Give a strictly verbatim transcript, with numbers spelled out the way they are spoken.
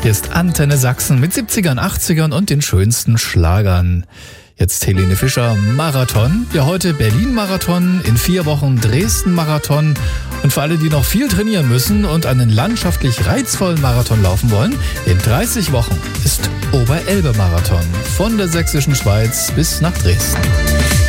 Hier ist Antenne Sachsen mit siebzigern, achtzigern und den schönsten Schlagern. Jetzt Helene Fischer, Marathon. Ja, heute Berlin-Marathon, in vier Wochen Dresden-Marathon. Und für alle, die noch viel trainieren müssen und einen landschaftlich reizvollen Marathon laufen wollen, in dreißig Wochen ist Oberelbe-Marathon. Von der sächsischen Schweiz bis nach Dresden.